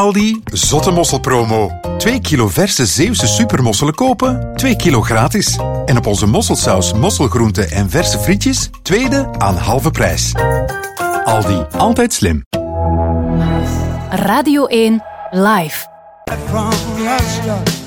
Aldi, zotte mosselpromo. 2 kilo verse Zeeuwse supermosselen kopen, 2 kilo gratis. En op onze mosselsaus, mosselgroenten en verse frietjes, tweede aan halve prijs. Aldi, altijd slim. Radio 1 Live. From Russia.